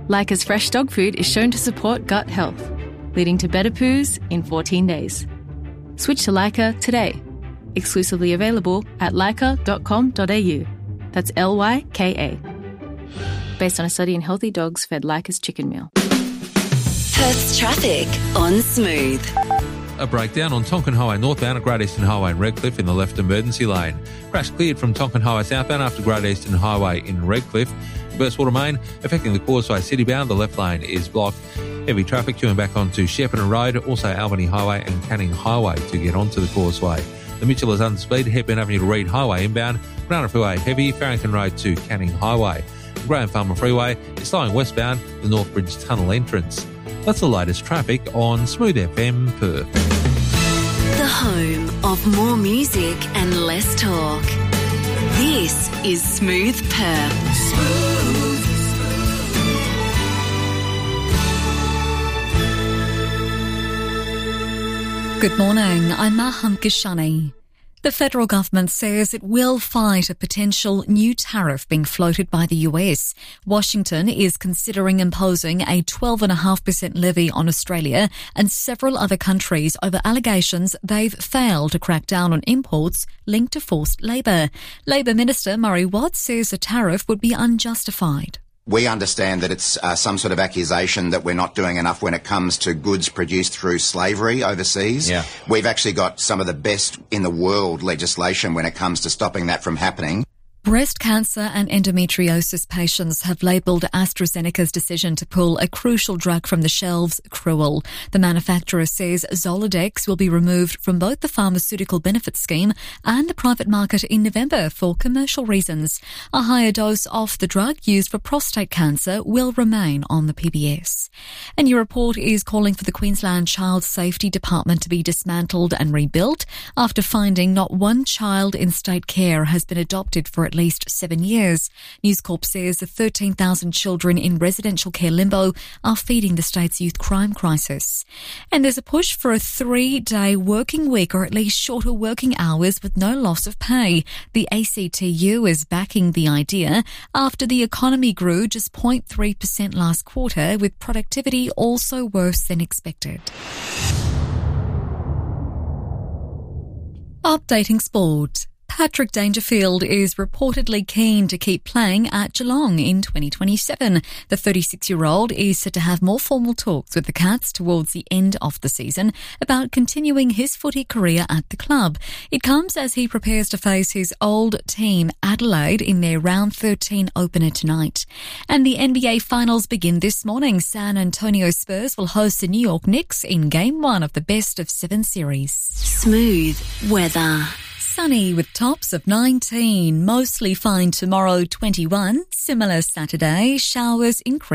Leica's fresh dog food is shown to support gut health, leading to better poos in 14 days. Switch to Leica today. Exclusively available at leica.com.au. That's Lyka. Based on a study in healthy dogs fed Leica's chicken meal. Perth's traffic on Smooth. A breakdown on Tonkin Highway northbound at Great Eastern Highway in Redcliffe in the left emergency lane. Crash cleared from Tonkin Highway southbound after Great Eastern Highway in Redcliffe. Burst water main affecting the Causeway citybound. The left lane is blocked. Heavy traffic queuing back onto Shepparton Road, also Albany Highway and Canning Highway to get onto the Causeway. The Mitchell is under speed, Hepburn Avenue to Reid Highway inbound. Banana Freeway heavy, Farrington Road to Canning Highway. The Graham Farmer Freeway is slowing westbound, the North Bridge Tunnel entrance. That's the latest traffic on Smooth FM Perth. The home of more music and less talk. This is Smooth Perth. Smooth. Good morning, I'm Maham Kishani. The federal government says it will fight a potential new tariff being floated by the US. Washington is considering imposing a 12.5% levy on Australia and several other countries over allegations they've failed to crack down on imports linked to forced labour. Labour Minister Murray Watt says the tariff would be unjustified. We understand that it's some sort of accusation that we're not doing enough when it comes to goods produced through slavery overseas. Yeah. We've actually got some of the best in the world legislation when it comes to stopping that from happening. Breast cancer and endometriosis patients have labelled AstraZeneca's decision to pull a crucial drug from the shelves cruel. The manufacturer says Zoladex will be removed from both the pharmaceutical benefit scheme and the private market in November for commercial reasons. A higher dose of the drug used for prostate cancer will remain on the PBS. A new report is calling for the Queensland Child Safety Department to be dismantled and rebuilt after finding not one child in state care has been adopted for at least 7 years. News Corp says the 13,000 children in residential care limbo are feeding the state's youth crime crisis. And there's a push for a 3-day working week or at least shorter working hours with no loss of pay. The ACTU is backing the idea after the economy grew just 0.3% last quarter, with productivity also worse than expected. Updating sport. Patrick Dangerfield is reportedly keen to keep playing at Geelong in 2027. The 36-year-old is said to have more formal talks with the Cats towards the end of the season about continuing his footy career at the club. It comes as he prepares to face his old team Adelaide in their round 13 opener tonight. And the NBA Finals begin this morning. San Antonio Spurs will host the New York Knicks in Game 1 of the best-of-7 series. Smooth weather. Sunny with tops of 19, mostly fine tomorrow 21, similar Saturday, showers increase.